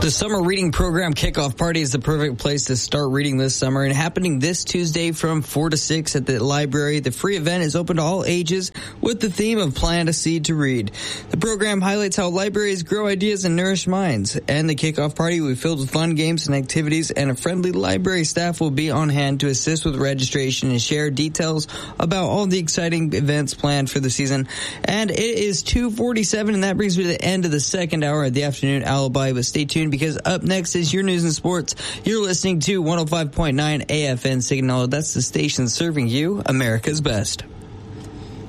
The summer reading program kickoff party is the perfect place to start reading this summer, and happening this Tuesday from 4 to 6 at the library. The free event is open to all ages with the theme of Plant a Seed to Read. The program highlights how libraries grow ideas and nourish minds, and the kickoff party will be filled with fun games and activities, and a friendly library staff will be on hand to assist with registration and share details about all the exciting events planned for the season. And it is 2:47, and that brings me to the end of the second hour of the Afternoon Alibi. But stay tuned, because up next is your news and sports. You're listening to 105.9 AFN Signal. That's the station serving you America's best.